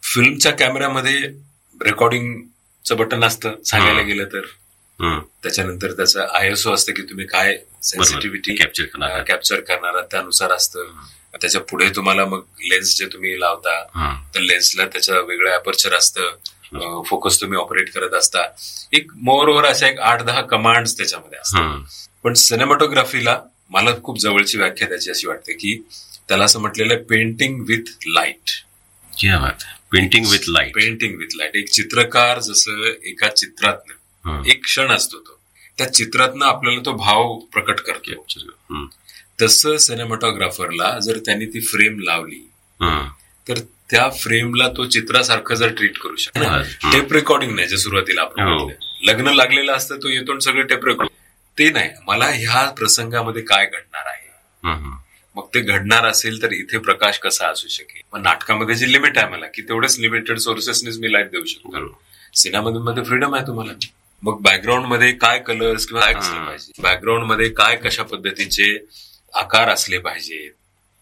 फिल्मच्या कॅमेऱ्यामध्ये रेकॉर्डिंगचं बटन असतं सांगायला गेलं तर. त्याच्यानंतर त्याचं ISO असतं की तुम्ही काय सेन्सिटिव्हिटी कॅप्चर करणार त्यानुसार असतं. त्याच्या पुढे तुम्हाला मग लेन्स जे तुम्ही लावता तर लेन्सला त्याचं वेगळं अपर्चर असतं. फोकस तुम्ही ऑपरेट करत असता. एक मोर ओव्हर अशा एक 8-10 कमांड्स त्याच्यामध्ये असतात. पण सिनेमॅटोग्राफीला मला खूप जवळची व्याख्या त्याची अशी वाटते की त्याला असं म्हटलेलं आहे painting with light. Painting with light. Painting with light. एक चित्रकार जसं एका चित्रातनं एक क्षण असतो तो त्या चित्रातनं आपल्याला तो भाव प्रकट करतो, तसं सिनेमॅटोग्राफरला जर त्यांनी ती फ्रेम लावली तर त्या फ्रेमला तो चित्रासारखं जर ट्रीट करू शकतो. टेप रेकॉर्डिंग नाही जे सुरुवातीला आपण लग्न लागलेलं असतं तो येतो सगळं टेप रेकॉर्डिंग ते नाही. मला ह्या प्रसंगामध्ये काय घडणार आहे, मग ते घडणार असेल तर इथे प्रकाश कसा असू शकेल. मग नाटकामध्ये जी लिमिट आहे मला की तेवढेच लिमिटेड सोर्सेसनेच मी लाईट देऊ शकतो. सिनेमामध्ये फ्रीडम आहे तुम्हाला. मग बॅकग्राऊंड मध्ये काय कलर्स किंवा काय असले पाहिजे, बॅकग्राऊंड मध्ये काय कशा पद्धतीचे आकार असले पाहिजेत,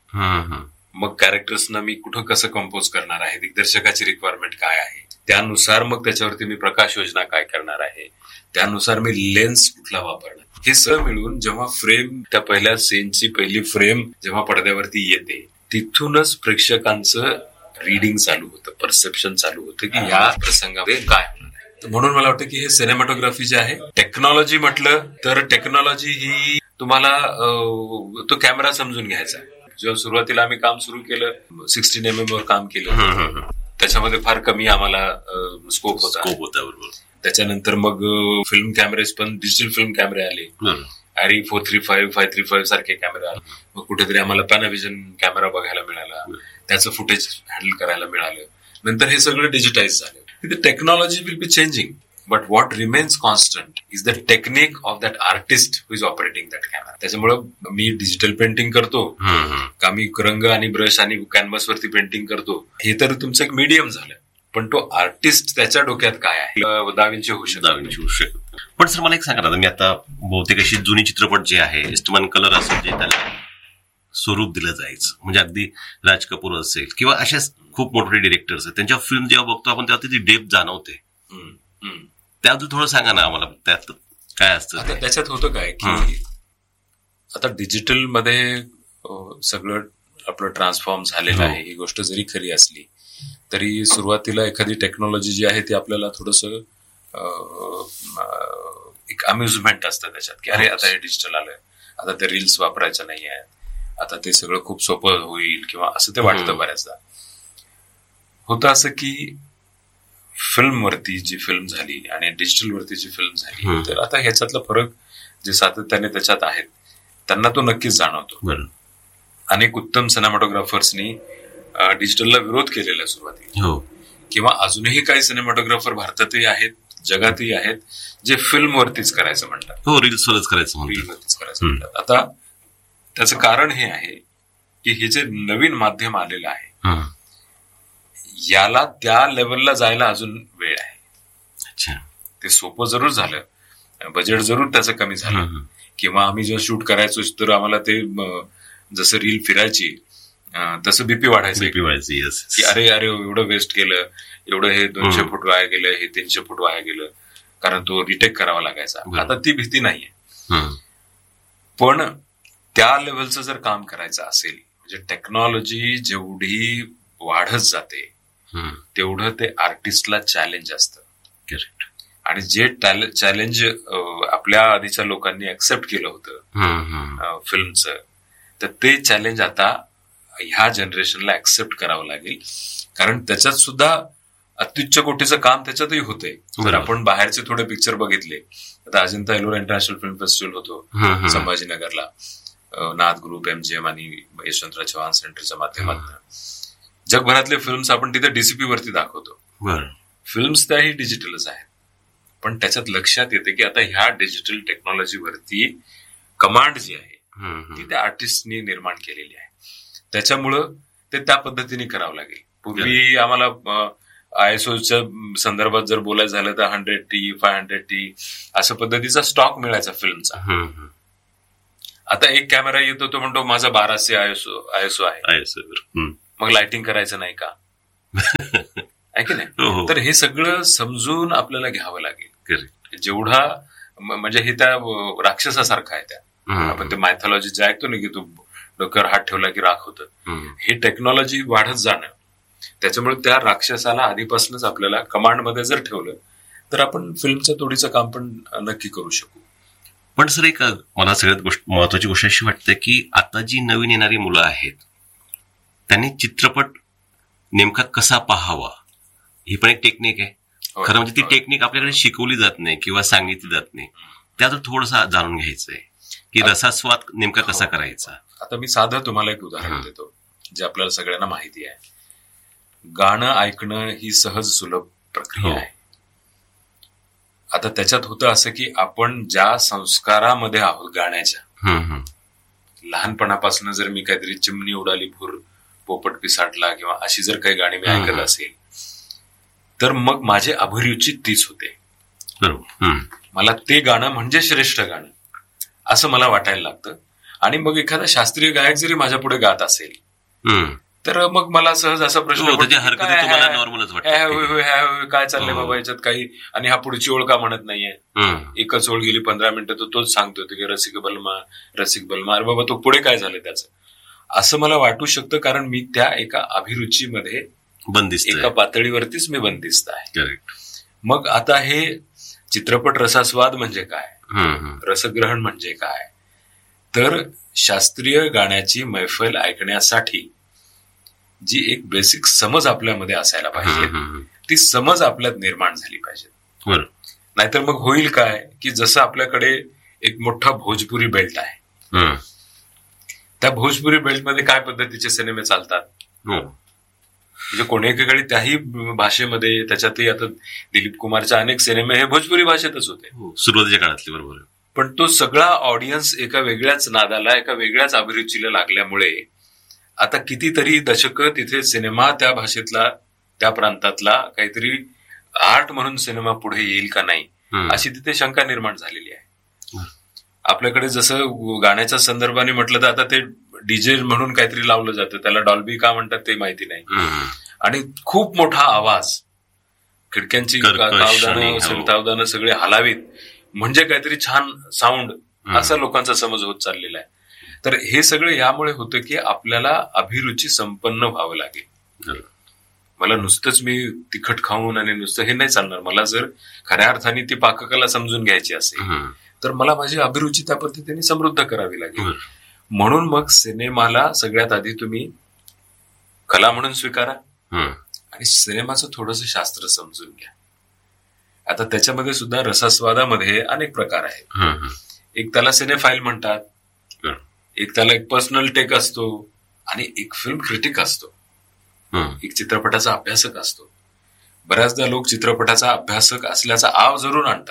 मग कॅरेक्टर्सना मी कुठं कसं कंपोज करणार आहे, दिग्दर्शकाची रिक्वायरमेंट काय आहे, त्यानुसार मग त्याच्यावरती मी प्रकाश योजना काय करणार आहे, त्यानुसार मी लेन्स कुठला वापरणार. हे सगळं मिळून जेव्हा फ्रेम त्या पहिल्या सीनची पहिली फ्रेम जेव्हा पडद्यावरती येते तिथूनच प्रेक्षकांचं रीडिंग चालू होतं, परसेप्शन चालू होतं की ह्या प्रसंगामध्ये काय होणार आहे. म्हणून मला वाटतं की हे सिनेमॅटोग्राफी जे आहे, टेक्नॉलॉजी म्हटलं तर टेक्नॉलॉजी ही तुम्हाला तो कॅमेरा समजून घ्यायचा. जेव्हा सुरुवातीला आम्ही काम सुरू केलं 16mm वर काम केलं त्याच्यामध्ये फार कमी आम्हाला स्कोप होता. बरोबर. त्याच्यानंतर मग फिल्म कॅमेरेज पण डिजिटल फिल्म कॅमेरे आले, ARRI 435, 535 सारखे कॅमेरे आले. मग कुठेतरी आम्हाला पॅनाव्हिजन कॅमेरा बघायला मिळाला, त्याचं फुटेज हँडल करायला मिळालं. नंतर हे सगळं डिजिटाईज झालं. The technology will be changing but what remains constant is the technique of that artist who is operating that camera. त्याच्यामुळं मी डिजिटल पेंटिंग करतो का मी रंग आणि ब्रश आणि कॅनव्हासवरती पेंटिंग करतो हे तर तुमचं एक मीडियम झालं, पण तो आर्टिस्ट त्याच्या डोक्यात काय आहे दा विंची होऊ शकतो. पण सर मला एक सांगा ना, मी आता बहुतेक अशी जुनी चित्रपट जे आहे इस्टमन कलर असेल जे त्याला स्वरूप दिलं जायचं, म्हणजे अगदी राज कपूर असेल किंवा अशा खूप मोठे डिरेक्टर्स आहेत त्यांच्या फिल्म जेव्हा बघतो आपण तेव्हा ती डेप्थ जाणवते. त्याबद्दल थोडं सांगा ना आम्हाला, त्यात काय असतं. त्याच्यात होतं काय की आता डिजिटल मध्ये सगळं आपलं ट्रान्सफॉर्म झालेलं आहे. ही गोष्ट जरी खरी असली तरी सुरुवातीला एखादी टेक्नॉलॉजी जी आहे ती आपल्याला थोडंसं एक अम्युजमेंट असतं त्याच्यात की अरे आता हे डिजिटल आलंय, आता ते रील्स वापरायचं नाही आहेत, आता ते सगळं खूप सोपं होईल किंवा असं ते वाटतं. बऱ्याचदा होतं असं की फिल्मवरती जी फिल्म झाली आणि डिजिटलवरती जी फिल्म झाली तर आता ह्याच्यातला फरक जे सातत्याने त्याच्यात आहेत त्यांना तो नक्कीच जाणवतो. अनेक उत्तम सिनेमॅटोग्राफर्सनी डिजिटलला विरोध केलेला सुरुवातीला, किंवा अजूनही काही सिनेमॅटोग्राफर भारतातही आहेत, जगातही आहेत जे फिल्मवरतीच करायचं म्हणतात, रील्सवरच करायचं म्हणतात. आता त्याचं कारण हे आहे की हे जे नवीन माध्यम आलेलं आहे याला त्या लेवलला जायला अजून वेळ आहे. ते सोपं जरूर झालं, बजेट जरूर त्याचं कमी झालं, किंवा आम्ही जेव्हा शूट करायचो तर आम्हाला ते जसं रील फिरायची तसं बीपी वाढायचं की अरे अरे एवढं वेस्ट केलं, एवढं हे 200 फूट वाया गेलं, हे 300 फूट वाया गेलं, कारण तो रिटेक करावा लागायचा. आता ती भीती नाहीये. पण त्या लेवलचं जर काम करायचं असेल म्हणजे टेक्नॉलॉजी जेवढी वाढत जाते तेवढं ते आर्टिस्टला चॅलेंज असतं. आणि जे चॅलेंज आपल्या आधीच्या लोकांनी ऍक्सेप्ट केलं होतं फिल्मचं, तर ते चॅलेंज आता ह्या जनरेशनला ऍक्सेप्ट करावं लागेल, कारण त्याच्यात सुद्धा अत्युच्च कोटीचं काम त्याच्यातही होतंय. जर आपण बाहेरचे थोडे पिक्चर बघितले, आता Ajanta Ellora international film festival होतो संभाजीनगरला, नाथ ग्रुप, MGM आणि यशवंतराव चव्हाण सेंटरच्या माध्यमातून जगभरातले फिल्म्स आपण तिथे DCP वरती दाखवतो. फिल्म्स त्याही डिजिटलच आहेत, पण त्याच्यात लक्षात येते की आता ह्या डिजिटल टेक्नॉलॉजीवरती कमांड जी आहे ती त्या आर्टिस्टनी निर्माण केलेली आहे. त्याच्यामुळं ते त्या पद्धतीने करावं लागेल. पूर्वी आम्हाला ISOच्या संदर्भात जर बोलायचं झालं तर 100T 500T अशा पद्धतीचा स्टॉक मिळायचा फिल्मचा. आता एक कॅमेरा येतो तो म्हणतो माझा 1200 ISO आहे, मग लाइटिंग करायचं नाही का? की नाही. तर हे सगळं समजून आपल्याला घ्यावं लागेल. जेवढा म्हणजे हे त्या राक्षसासारखं आहे. त्या आपण ते मायथॉलॉजी जे ऐकतो ना की तू डोक्यावर हात ठेवला की राख होतं, हे टेक्नॉलॉजी वाढत जाणं, त्याच्यामुळे त्या राक्षसाला आधीपासूनच आपल्याला कमांडमध्ये जर ठेवलं तर आपण फिल्मचं तोडीचं काम पण नक्की करू शकू. पण सर एक मला सगळ्यात महत्वाची गोष्ट अशी वाटते की आता जी नवीन येणारी मुलं आहेत त्यांनी चित्रपट नेमका कसा पाहावा ही पण एक टेक्निक आहे. खरं म्हणजे ती टेक्निक आपल्याकडे शिकवली जात नाही किंवा सांगितली जात नाही. त्यात थोडंसं जाणून घ्यायचंय की रसास्वाद नेमका कसा करायचा. आता मी साधं तुम्हाला एक उदाहरण देतो जे आपल्याला सगळ्यांना माहिती आहे. गाणं ऐकणं ही सहज सुलभ प्रक्रिया आहे. आता त्याच्यात होतं असं की आपण ज्या संस्कारामध्ये आहोत गाण्याच्या, लहानपणापासून जर मी काहीतरी चिमणी उडाली भूर, पोपट पिसाटला किंवा अशी जर काही गाणी मी ऐकत असेल तर मग माझी अभिरुची तीच होते. मला ते गाणं म्हणजे श्रेष्ठ गाणं असं मला वाटायला लागतं. आणि मग एखादा शास्त्रीय गायक जरी माझ्या पुढे गात असेल तर मग मला सहज असा प्रश्न काय चाललंय बाबा याच्यात काही, आणि हा पुढची ओळ का म्हणत नाहीये, एकच ओळ गेली 15 मिनिटं तो तोच सांगतोय की रसिक बलमा रसिक बलमा, अरे बाबा तो पुढे काय झालं त्याचं, असं मला वाटू शकतं. कारण मी त्या एका अभिरुचीमध्ये बंदिस्त, एका पातळीवरतीच मी बंदिस्त आहे. मग आता हे चित्रपट रसास्वाद म्हणजे काय, रसग्रहण म्हणजे काय, तर शास्त्रीय गाण्याची मैफल ऐकण्यासाठी जी एक बेसिक समज आपल्यामध्ये असायला पाहिजे ती समज आपल्यात निर्माण झाली पाहिजे. नाहीतर मग होईल काय की जसं आपल्याकडे एक मोठा भोजपुरी बेल्ट आहे, त्या भोजपुरी बेल्टमध्ये काय पद्धतीचे सिनेमे चालतात, म्हणजे कोणीकडे त्याही भाषेमध्ये, त्याच्यातही आता दिलीप कुमारचे अनेक सिनेमे हे भोजपुरी भाषेतच होते सुरुवातीच्या काळातले, बरोबर. पण तो सगळा ऑडियन्स एका वेगळ्याच नादाला, एका वेगळ्याच अभिरुचीला लागल्यामुळे आता कितीतरी दशकं तिथे सिनेमा त्या भाषेतला, त्या प्रांतातला काहीतरी आर्ट म्हणून सिनेमा पुढे येईल का नाही अशी तिथे शंका निर्माण झालेली आहे. आपल्याकडे जसं गाण्याच्या संदर्भाने म्हटलं तर आता ते डीजे म्हणून काहीतरी लावलं जातं, त्याला डॉल्बी का म्हणतात ते माहिती नाही, आणि खूप मोठा आवाज, खिडक्यांची तावदानं सगळे हलावीत म्हणजे काहीतरी छान साऊंड, असा लोकांचा समज होत चाललेला आहे. तर हे सगळं यामुळे होतं की आपल्याला अभिरुची संपन्न व्हावं लागेल. मला नुसतंच मी तिखट खाऊन आणि नुसतं हे नाही चालणार. मला जर खऱ्या अर्थाने ती पाककला समजून घ्यायची असेल तर मला माझी अभिरुची त्या पद्धतीने समृद्ध करावी लागेल. म्हणून मग सिनेमाला सगळ्यात आधी तुम्ही कला म्हणून स्वीकारा आणि सिनेमाचं थोडंसं शास्त्र समजून घ्या. आता त्याच्यामध्ये सुद्धा रसास्वादामध्ये अनेक प्रकार आहेत. एक त्याला सिनेफाईल म्हणतात, एक त्याला एक पर्सनल टेक असतो, आणि एक फिल्म क्रिटिक असतो, एक चित्रपटाचा अभ्यासक असतो. बऱ्याचदा लोक चित्रपटाचा अभ्यासक असल्याचा आव जरूर आणतात,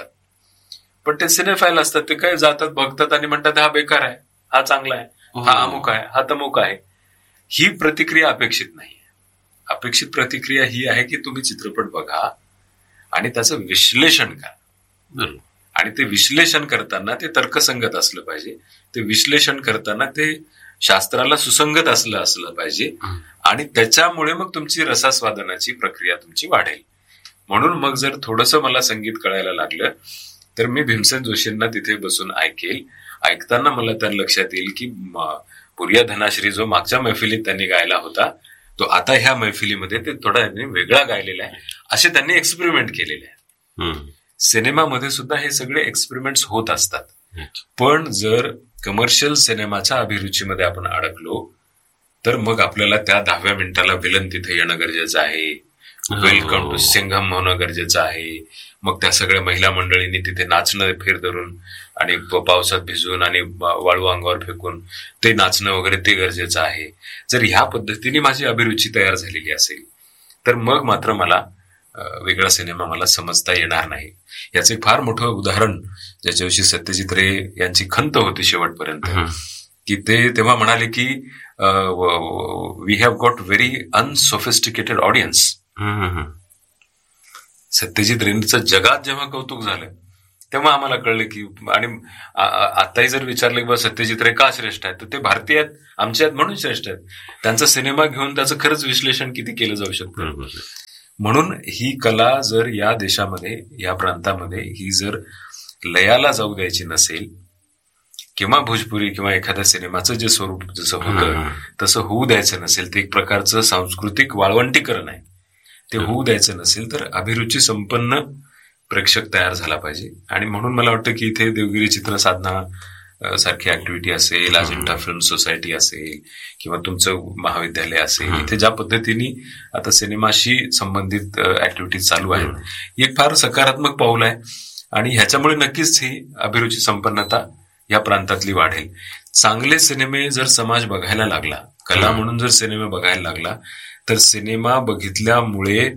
पण ते सिनेफाईल असतात. ते काय जातात, बघतात आणि म्हणतात हा बेकार आहे, हा चांगला आहे, हा अमुक आहे, हा तमुक आहे. ही प्रतिक्रिया अपेक्षित नाही. अपेक्षित प्रतिक्रिया ही आहे की तुम्ही चित्रपट बघा आणि त्याचं विश्लेषण करा, आणि ते विश्लेषण करताना ते तर्कसंगत असलं पाहिजे, ते विश्लेषण करताना ते शास्त्राला सुसंगत असलं पाहिजे, आणि त्याच्यामुळे मग तुमची रसास्वादनाची प्रक्रिया तुमची वाढेल. म्हणून मग जर थोडंसं मला संगीत कळायला लागलं तर मी भीमसेन जोशींना तिथे बसून ऐकेल. ऐकताना मला त्या लक्षात येईल की पुरिया धनाश्री जो मागच्या मैफिलीत त्यांनी गायला होता तो आता ह्या मैफिलीमध्ये ते थोडा वेगळा गायलेला आहे, असे त्यांनी एक्सपेरिमेंट केलेले आहे. सिनेमामध्ये सुद्धा हे सगळे एक्सपेरिमेंट्स होत असतात. पण जर कमर्शियल सिनेमाच्या अभिरुचीमध्ये आपण अडकलो तर मग आपल्याला त्या 10व्या मिनिटाला विलन तिथे येणं गरजेचं आहे, वेलकम टू सिंघम होणं गरजेचं आहे. मग त्या सगळ्या महिला मंडळींनी तिथे नाचणं फेर धरून आणि पावसात भिजून आणि वाळू अंगावर फेकून ते नाचणं वगैरे ते गरजेचं आहे. जर ह्या पद्धतीने माझी अभिरुची तयार झालेली असेल तर मग मात्र मला वेगळा सिनेमा मला समजता येणार नाही. याचं एक फार मोठं उदाहरण ज्याच्याविषयी सत्यजित रे यांची खंत होती शेवटपर्यंत, की ते तेव्हा म्हणाले की we have got very unsophisticated audience. Satyajit रेंचं जगात जेव्हा कौतुक झालं तेव्हा आम्हाला कळलं की, आणि आताही जर विचारलं की सत्यजित रे का श्रेष्ठ आहेत तर ते भारतीय आहेत, आमचे आहेत म्हणून श्रेष्ठ आहेत. त्यांचा सिनेमा घेऊन त्याचं खरंच विश्लेषण किती केलं जाऊ शकतं. म्हणून ही कला जर या देशामध्ये, या प्रांतामध्ये ही जर लयाला जाऊ द्यायची नसेल, किंवा भोजपुरी किंवा एखाद्या सिनेमाचं जे स्वरूप जसं होतं तसं होऊ द्यायचं नसेल, ते एक प्रकारचं सांस्कृतिक वाळवंटीकरण आहे, ते होऊ द्यायचं नसेल तर अभिरुची संपन्न प्रेक्षक तयार झाला पाहिजे. आणि म्हणून मला वाटतं की इथे देवगिरी चित्रसाधना सारखी ऍक्टिव्हिटी असेल, अजिंठा फिल्म सोसायटी असेल किंवा तुमचं महाविद्यालय असेल, इथे ज्या पद्धतीने आता सिनेमाशी संबंधित ऍक्टिव्हिटी चालू आहेत, ही एक फार सकारात्मक पाऊल आहे. आणि ह्याच्यामुळे नक्कीच ही अभिरुची संपन्नता या प्रांतातली वाढेल. चांगले सिनेमे जर समाज बघायला लागला, कला म्हणून जर सिनेमे बघायला लागला, तर सिनेमा बघितल्यामुळे,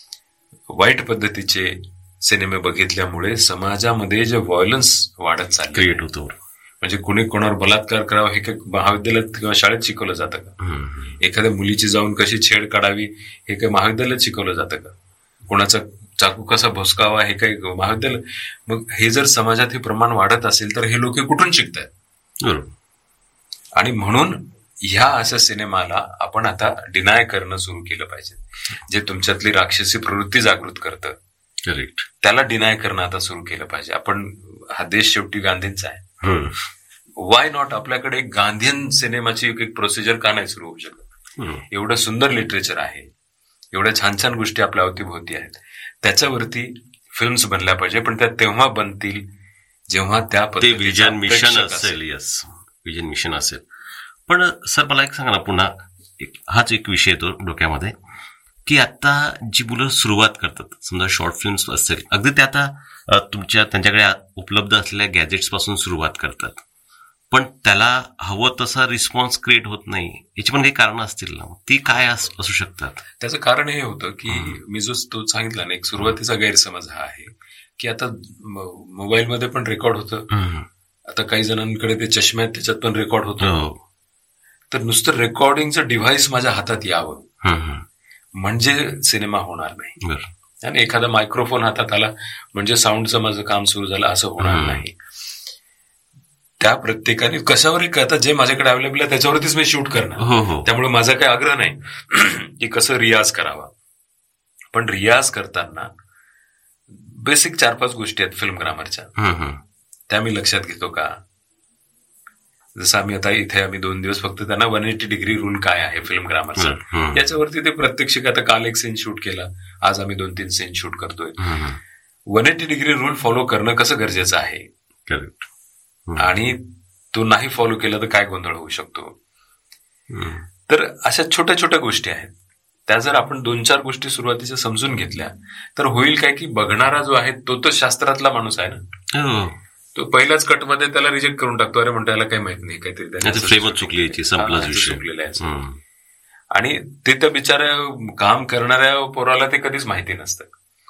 वाईट पद्धतीचे सिनेमे बघितल्यामुळे समाजामध्ये जे व्हायलन्स वाढत चालले, क्रिएट होतो. म्हणजे कुणी कोणावर बलात्कार करावा हे काही महाविद्यालयात किंवा शाळेत शिकवलं जातं का? एखाद्या मुलीची जाऊन कशी छेड काढावी हे काही महाविद्यालयात शिकवलं जातं का? कोणाचा चाकू कसा भोसकावा हे काही महाविद्यालय? मग हे जर समाजात हे प्रमाण वाढत असेल तर हे लोक कुठून शिकतात? आणि म्हणून ह्या अशा सिनेमाला आपण आता डिनाय करणं सुरू केलं पाहिजे. जे तुमच्यातली राक्षसी प्रवृत्ती जागृत करतं, करेक्ट, त्याला डिनाय करणं आता सुरू केलं पाहिजे. आपण, हा देश शेवटी गांधींचा आहे, वाय नॉट आपल्याकडे एक गांधीयन सिनेमाची एक प्रोसिजर का नाही सुरू होऊ शकत? एवढं सुंदर लिटरेचर आहे, एवढ्या छान छान गोष्टी आपल्या अवतीभोवती आहेत, त्याच्यावरती फिल्म्स बनल्या पाहिजे. पण त्या तेव्हा बनतील जेव्हा त्या विजन मिशन असेल. येस, विजन मिशन असेल. पण सर मला एक सांगा ना, पुन्हा हाच एक विषय येतो डोक्यामध्ये की आता जी मुलं सुरुवात करतात, समजा शॉर्ट फिल्म्स असेल, अगदी ते आता त्यांच्याकडे उपलब्ध असलेल्या गॅजेट्स पासून सुरुवात करतात, पण त्याला हवं तसा रिस्पॉन्स क्रिएट होत नाही. याची पण काही कारणं असतील ना, ती काय असू शकतात? त्याचं कारण हे होतं की मी जो तो सांगितला ना, एक सुरुवातीचा गैरसमज हा आहे की आता मोबाईलमध्ये पण रेकॉर्ड होतं, आता काही जणांकडे ते चष्मे आहेत त्याच्यात पण रेकॉर्ड होतं, तर नुसतं रेकॉर्डिंगचं डिव्हाइस माझ्या हातात यावं म्हणजे सिनेमा होणार नाही. आणि एखादा मायक्रोफोन हातात आला म्हणजे साऊंडचं माझं काम सुरू झालं असं होणार नाही. त्या प्रत्येकाने कशावर, आता जे माझ्याकडे अवेलेबल आहे त्याच्यावरतीच मी शूट करणार. त्यामुळे माझा काही आग्रह नाही की कसं रियाज करावा, पण रियाज करताना बेसिक 4-5 गोष्टी आहेत फिल्म ग्रामरच्या, त्या मी लक्षात घेतो का? जसं आम्ही आता इथे आम्ही 2 दिवस फक्त त्यांना 180 डिग्री रूल काय आहे फिल्म ग्रामरचा याच्यावरती ते प्रत्यक्ष, आता काल एक सीन शूट केला, आज आम्ही 2-3 सीन शूट करतोय. 180 डिग्री रूल फॉलो करणं कसं गरजेचं आहे, आणि तो नाही फॉलो केला तर काय गोंधळ होऊ शकतो. तर अशा छोट्या छोट्या गोष्टी आहेत, त्या जर आपण 2-4 गोष्टी सुरुवातीच्या समजून घेतल्या तर होईल काय की बघणारा जो आहे तो शास्त्रातला माणूस आहे ना, तो पहिल्याच कटमध्ये त्याला रिजेक्ट करून टाकतो, अरे म्हणतो याला काही माहित नाही, काहीतरी चुकलेलं आहे. आणि ते त्या बिचाऱ्या काम करणाऱ्या पोराला ते कधीच माहिती नसतं.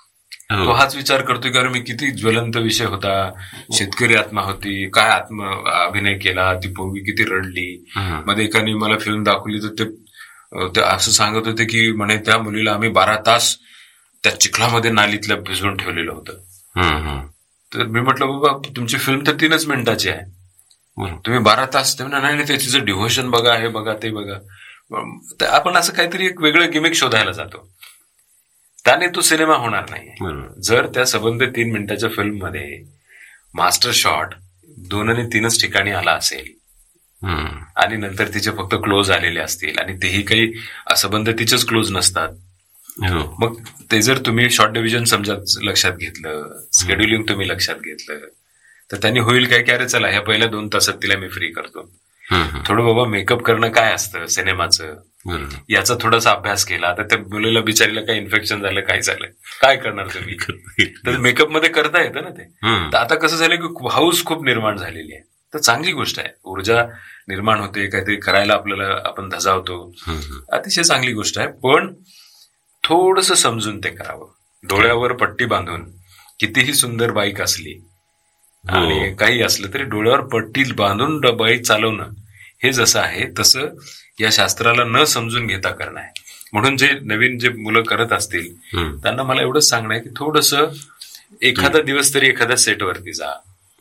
तो हाच विचार करतोय की अरे मी किती ज्वलंत विषय होता, शेतकरी आत्मा होती, काय अभिनय केला, ती पोरगी किती रडली. मध्ये एकाने मला फिल्म दाखवली तर ते असं सांगत होते की म्हणे त्या मुलीला आम्ही 12 तास त्या चिखलामध्ये नालीतल्या भिजवून ठेवलेलं होतं. तर मी म्हटलं बाबा तुमची फिल्म तर 3च मिनिटाची आहे, तुम्ही 12 तास, नाही ते तिचं डिव्होशन बघा, हे बघा, ते बघा. आपण असं काहीतरी एक वेगळं गिमिक शोधायला जातो, त्याने तो सिनेमा होणार नाही. जर त्या संबंध 3 मिनिटाच्या फिल्ममध्ये मास्टर शॉट 2 आणि 3च ठिकाणी आला असेल आणि नंतर तिचे फक्त क्लोज आलेले असतील आणि तेही काही असंबंध तिचेच क्लोज नसतात, मग ते जर तुम्ही शॉर्ट डिव्हिजन समजा लक्षात घेतलं, शेड्युलिंग तुम्ही लक्षात घेतलं, तर त्यांनी होईल काय की अरे चला ह्या पहिल्या 2 तासात तिला मी फ्री करतो, थोडं बाबा मेकअप करणं काय असतं सिनेमाचं याचा थोडासा अभ्यास केला, तर त्या मुलीला बिचारीला काय इन्फेक्शन झालं, काय झालं, काय करणार तुम्ही, तर मेकअप मध्ये करता येतं ना ते. तर आता कसं झालं की हाऊस खूप निर्माण झालेली आहे, तर चांगली गोष्ट आहे, ऊर्जा निर्माण होते, काहीतरी करायला आपल्याला आपण धजावतो, अतिशय चांगली गोष्ट आहे. पण थोडंसं समजून ते करावं. डोळ्यावर पट्टी बांधून कितीही सुंदर बाईक असली आणि काही असलं तरी डोळ्यावर पट्टी बांधून बाईक चालवणं हे जसं आहे तसं या शास्त्राला न समजून घेता करणं आहे. म्हणून जे नवीन जे मुलं करत असतील त्यांना मला एवढंच सांगणं आहे की थोडंसं एखादा दिवस तरी एखाद्या सेटवरती जा.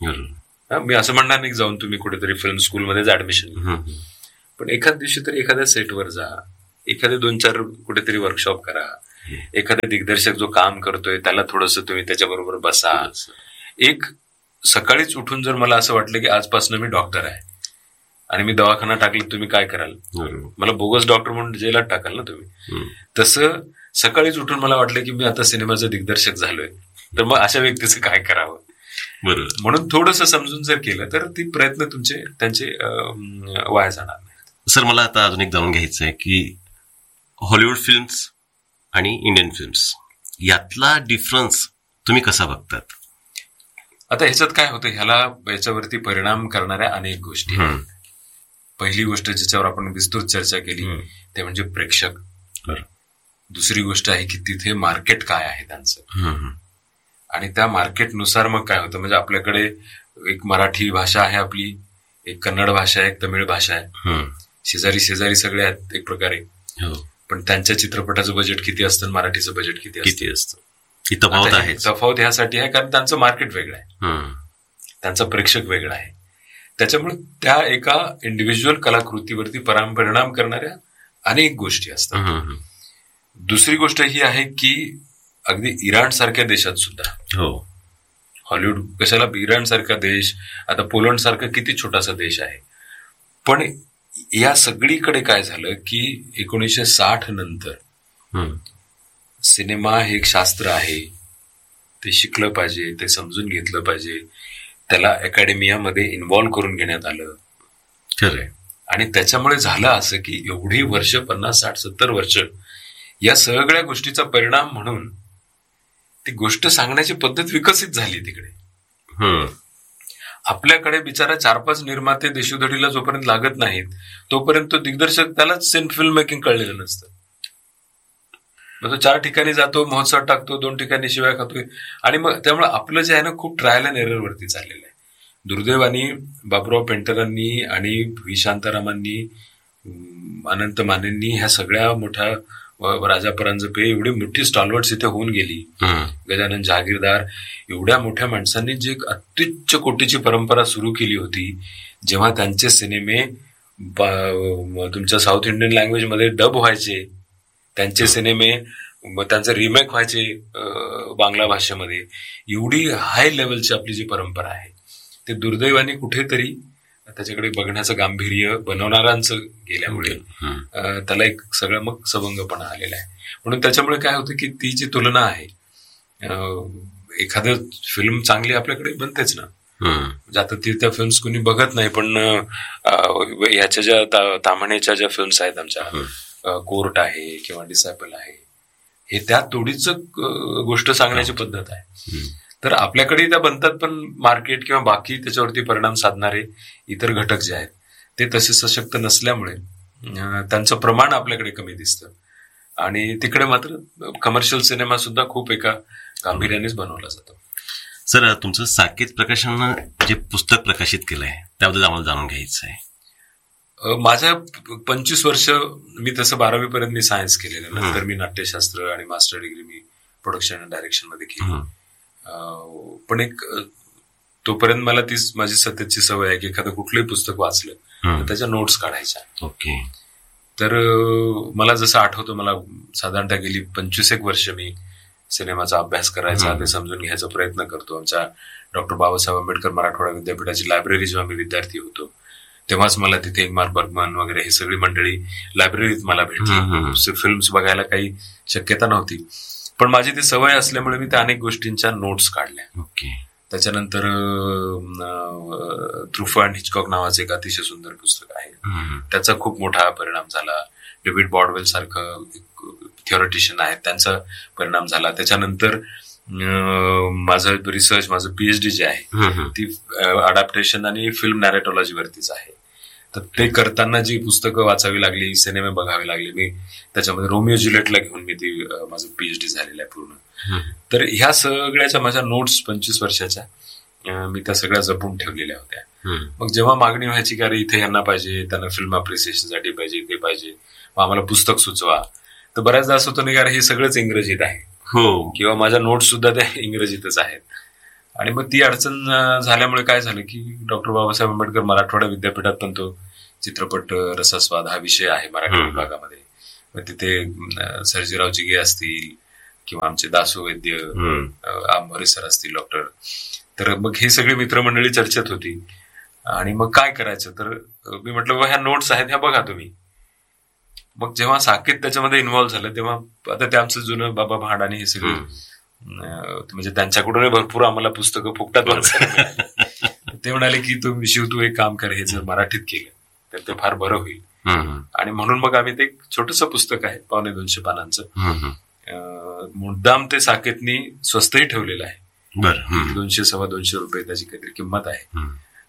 मी असं म्हणणार नाही जाऊन तुम्ही कुठेतरी फिल्म स्कूलमध्येच ऍडमिशन, पण एखाद दिवशी तरी एखाद्या सेटवर जा, एखादे 2-4 कुठेतरी वर्कशॉप करा, एखादा दिग्दर्शक जो काम करतोय त्याला थोडंसं तुम्ही त्याच्याबरोबर बसा. एक सकाळीच उठून जर मला असं वाटलं की आजपासून मी डॉक्टर आहे आणि मी दवाखाना टाकला, तुम्ही काय कराल? मला बोगस डॉक्टर म्हणून जेलात टाकाल ना तुम्ही. तसं सकाळीच उठून मला वाटलं की मी आता सिनेमाचा दिग्दर्शक झालोय, तर मग अशा व्यक्तीचं काय करावं. बरोबर. म्हणून थोडंसं समजून जर केलं तर ती प्रयत्न त्यांचे वाया जाणार नाही. सर, मला आता अजून एक जाणून घ्यायचं आहे की हॉलिवूड फिल्म्स आणि इंडियन फिल्म्स यातला डिफरन्स तुम्ही कसा बघतात? आता ह्याच्यात काय होतं, याच्यावरती परिणाम करणाऱ्या अनेक गोष्टी. पहिली गोष्ट ज्याच्यावर आपण विस्तृत चर्चा केली ते म्हणजे प्रेक्षक. दुसरी गोष्ट आहे की तिथे मार्केट काय आहे त्यांचं, आणि त्या मार्केटनुसार मग काय होतं, म्हणजे आपल्याकडे एक मराठी भाषा आहे आपली, एक कन्नड भाषा आहे, एक तमिळ भाषा आहे, शेजारी सगळे आहेत एक प्रकारे. पण त्यांच्या चित्रपटाचं बजेट किती असतं, मराठीचं बजेट किती असतं, तफावत ह्यासाठी आहे कारण त्यांचं मार्केट वेगळं आहे, त्यांचा प्रेक्षक वेगळा आहे. त्याच्यामुळे त्या एका इंडिव्हिज्युअल कलाकृतीवरती परिणाम करणाऱ्या अनेक गोष्टी असतात. दुसरी गोष्ट ही आहे की अगदी इराण सारख्या देशात सुद्धा हॉलिवूड कशाला, इराण सारखा देश, आता पोलंड सारखा किती छोटासा देश आहे, पण या सगळीकडे काय झालं की 1960 नंतर सिनेमा हे एक शास्त्र आहे, ते शिकलं पाहिजे, ते समजून घेतलं पाहिजे, त्याला अकॅडमियामध्ये इन्व्हॉल्व्ह करून घेण्यात आलं. खरंय. आणि त्याच्यामुळे झालं असं की एवढी वर्ष, 50, 60, 70 वर्ष या सगळ्या गोष्टीचा परिणाम म्हणून ती गोष्ट सांगण्याची पद्धत विकसित झाली तिकडे. आपल्याकडे बिचारा 4-5 निर्माते देशोधडीला जोपर्यंत लागत नाहीत तोपर्यंत दिग्दर्शक त्यालाच फिल्म मेकिंग कळलेलं नसतं. मग तो 4 ठिकाणी जातो, महोत्सव टाकतो, 2 ठिकाणी शिवाय खातोय, आणि मग त्यामुळे आपलं जे आहे ना खूप ट्रायल अँड एरर वरती चाललेलं आहे. दुर्दैवानी बाबुराव पेंटरांनी आणि व्ही शांतारामांनी, अनंत मानेंनी, ह्या सगळ्या मोठ्या, राजा परांजपे, एवढी मोठी स्टॉलवर्ड्स इथे होऊन गेली, गजानन जहागीरदार, एवढ्या मोठ्या माणसांनी जी अत्युच्च कोटीची परंपरा सुरू केली होती, जेव्हा त्यांचे सिनेमे तुमच्या साऊथ इंडियन लँग्वेज मध्ये डब व्हायचे, त्यांचे सिनेमे त्यांचे रिमेक व्हायचे बांगला भाषेमध्ये, एवढी हाय लेवलची आपली जी परंपरा आहे ते दुर्दैवाने कुठेतरी त्याच्याकडे बघण्याचं गांभीर्य बनवणाऱ्यांचं गेल्यामुळे त्याला एक सगळं मग सवंगपणा आलेला आहे. म्हणून त्याच्यामुळे काय होतं की ती जी तुलना आहे, एखादं फिल्म चांगली आपल्याकडे बनतेच ना, म्हणजे आता त्या फिल्म्स कोणी बघत नाही, पण ह्याच्या ज्या ताम्हणेच्या ज्या फिल्म्स आहेत आमच्या, कोर्ट आहे किंवा डिसायपल आहे, हे त्या तोडीच गोष्ट सांगण्याची पद्धत आहे. तर आपल्याकडे त्या बनतात, पण मार्केट किंवा बाकी त्याच्यावरती परिणाम साधणारे इतर घटक जे आहेत ते तसे सशक्त नसल्यामुळे त्यांचं प्रमाण आपल्याकडे कमी दिसतं, आणि तिकडे मात्र कमर्शियल सिनेमा सुद्धा खूप एका गांभीर्यानेच बनवला जातो. सर, तुमचं साकेत प्रकाशनानं जे पुस्तक प्रकाशित केलंय त्याबद्दल आम्हाला जाणून घ्यायचं आहे. माझ्या 25 वर्ष, मी तसं 12वी पर्यंत मी सायन्स केलेलं, नंतर मी नाट्यशास्त्र आणि master degree me production and direction मध्ये केली. पण एक तोपर्यंत मला ती माझी सततची सवय आहे की एखादं कुठलंही पुस्तक वाचलं तर त्याच्या नोट्स काढायच्या. ओके. तर मला जसं आठवतं, मला साधारणतः गेली 25 वर्ष मी सिनेमाचा अभ्यास करायचा, ते समजून घ्यायचा प्रयत्न करतो. आमच्या डॉक्टर बाबासाहेब आंबेडकर मराठवाडा विद्यापीठाची लायब्ररी जेव्हा मी विद्यार्थी होतो तेव्हाच मला तिथे इंगमार बर्गमन वगैरे ही सगळी मंडळी लायब्ररीत मला भेटली. फिल्म्स बघायला काही शक्यता नव्हती, पण माझी ती सवय असल्यामुळे मी त्या अनेक गोष्टींच्या नोट्स काढल्या. ओके. त्याच्यानंतर ट्रुफो अँड हिचकॉक नावाचं एक अतिशय सुंदर पुस्तक आहे, त्याचा खूप मोठा परिणाम झाला. डेव्हिड बॉडवेल सारखं थिओरिटिशियन आहेत, त्यांचा परिणाम झाला. त्याच्यानंतर माझं रिसर्च, माझं पीएचडी जे आहे ती अडॅप्टेशन आणि फिल्म नॅरेटॉलॉजी वरतीच आहे. तर ते करताना जी पुस्तकं वाचावी लागली, सिनेमे बघावे लागले, मी त्याच्यामध्ये रोमिओ ज्युलिएटला घेऊन मी ती माझं पीएचडी झालेलं आहे पूर्ण. तर ह्या सगळ्याच्या माझ्या नोट्स 25 वर्षाच्या मी त्या सगळ्या जपून ठेवलेल्या होत्या. मग जेव्हा मागणी व्हायची की अरे इथे यांना पाहिजे, त्यांना फिल्म अप्रिसिएशनसाठी पाहिजे, ते पाहिजे, मग आम्हाला पुस्तक सुचवा, तर बऱ्याचदा असं होतं नाही का हे सगळंच इंग्रजीत आहे, किंवा माझ्या नोट्स सुद्धा त्या इंग्रजीतच आहेत. आणि मग ती अडचण झाल्यामुळे काय झालं की डॉक्टर बाबासाहेब आंबेडकर मराठवाडा विद्यापीठात पण तो चित्रपट रसास्वाद हा विषय आहे मराठी विभागामध्ये, मग तिथे सर्जीराव जिगे असतील किंवा आमचे दासू वैद्य, आंबोरे सर असतील डॉक्टर, तर मग हे सगळी मित्रमंडळी चर्चेत होती. आणि मग काय करायचं, तर मी म्हटलं ह्या नोट्स आहेत ह्या बघा तुम्ही. मग जेव्हा साकेत त्याच्यामध्ये इन्व्हॉल्व्ह झालं तेव्हा आता ते आमचं जुनं बाबा भाड आणि हे सगळे म्हणजे त्यांच्याकडून भरपूर आम्हाला पुस्तकं फुकटात वाचायला. ते म्हणाले की शिव तू एक काम कर, हे जर मराठीत केलं तर ते फार बरं होईल. आणि म्हणून मग आम्ही ते एक छोटंसं पुस्तक आहे 250 पानांचं, मुद्दाम ते साकेतनी स्वस्तही ठेवलेलं आहे. 200-225 रुपये त्याची काहीतरी किंमत आहे.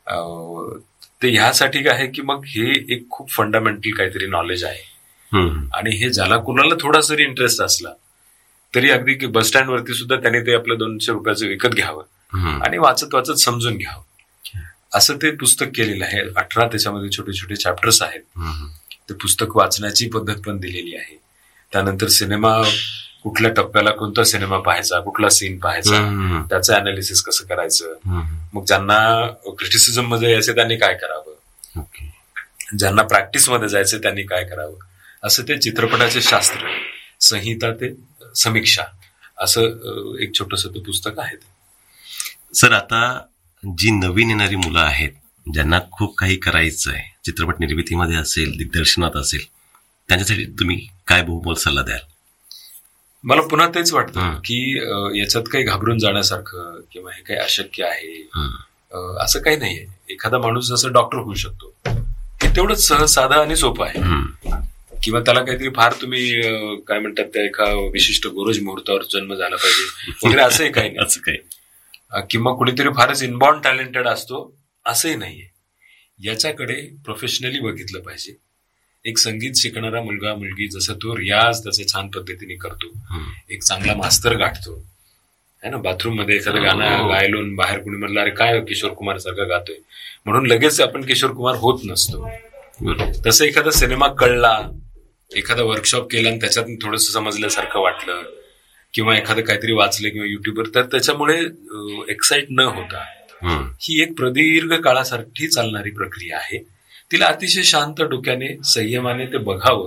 ते ह्यासाठी आहे की मग हे एक खूप फंडामेंटल काहीतरी नॉलेज आहे. आणि हे ज्याला कुणाला थोडा जरी इंटरेस्ट असला तरी अगदी बस स्टँड वरती सुद्धा त्याने ते आपलं 200 रुपयाचं विकत घ्यावं आणि वाचत वाचत समजून घ्यावं, असं ते पुस्तक केलेलं आहे. 18 त्याच्यामध्ये छोटे छोटे चॅप्टर्स आहेत. ते पुस्तक वाचण्याची पद्धत पण दिलेली आहे. त्यानंतर सिनेमा कुठल्या टप्प्याला कोणता सिनेमा पाहायचा, कुठला सीन पाहायचा, त्याचं अनालिसिस कसं करायचं, मग ज्यांना क्रिटिसिझम मध्ये यायचं त्यांनी काय करावं, ज्यांना प्रॅक्टिस मध्ये जायचं त्यांनी काय करावं, असं ते चित्रपटाचे शास्त्र, संहिता ते समीक्षा, असं एक छोटंसं ते पुस्तक आहे. सर, आता जी नवीन येणारी मुलं आहेत ज्यांना खूप काही करायचं आहे, चित्रपट निर्मितीमध्ये असेल, दिग्दर्शनात असेल, त्यांच्यासाठी तुम्ही काय बहुमोल सल्ला द्याल? मला पुन्हा तेच वाटतं की याच्यात काही घाबरून जाण्यासारखं किंवा हे काही अशक्य आहे असं काही नाहीये. एखादा माणूस जसं डॉक्टर होऊ शकतो हे तेवढंच सहज, साधं आणि सोपं आहे. किंवा त्याला काहीतरी फार तुम्ही काय म्हणतात त्या एका विशिष्ट गोरज मुहूर्तावर जन्म झाला पाहिजे वगैरे असंही काही नाही. असं काही किंवा कुणीतरी फारच इनबॉर्न टॅलेंटेड असतो असंही नाहीये. याच्याकडे प्रोफेशनली बघितलं पाहिजे. एक संगीत शिकणारा मुलगा मुलगी जसं तो रियाज त्याचा छान पद्धतीने करतो, एक चांगला मास्तर गाठतो है ना, बाथरूम मध्ये एखादं गाणं गायलून बाहेर कुणी म्हणलं अरे काय किशोर कुमार सारखं गातोय म्हणून लगेच आपण किशोर कुमार होत नसतो. तसं एखादा सिनेमा कळला, एखादा वर्कशॉप केला आणि त्याच्यातून थोडंसं समजल्यासारखं वाटलं किंवा एखादं काहीतरी वाचलं किंवा युट्यूबवर, तर त्याच्यामुळे एक्साइट न होता ही एक प्रदीर्घ काळासाठी चालणारी प्रक्रिया आहे. तिला अतिशय शांत डोक्याने, संयमाने ते बघावं,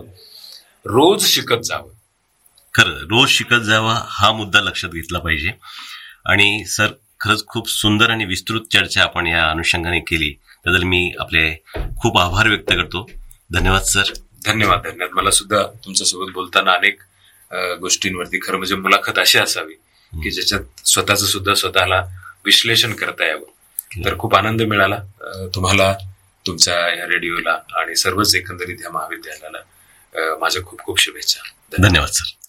रोज शिकत जावं. खरं रोज शिकत जावं हा मुद्दा लक्षात घेतला पाहिजे. आणि सर, खरंच खूप सुंदर आणि विस्तृत चर्चा आपण या अनुषंगाने केली, त्याबद्दल मी आपले खूप आभार व्यक्त करतो. धन्यवाद सर. धन्यवाद. मला सुद्धा तुमच्यासोबत बोलताना अनेक गोष्टींवरती, खरं म्हणजे मुलाखत अशी असावी की ज्याच्यात स्वतःचं सुद्धा स्वतःला विश्लेषण करता यावं. तर खूप आनंद मिळाला. तुम्हाला, तुमच्या या रेडिओला आणि सर्वच एकंदरीत या महाविद्यालयाला माझ्या खूप खूप शुभेच्छा. धन्यवाद सर.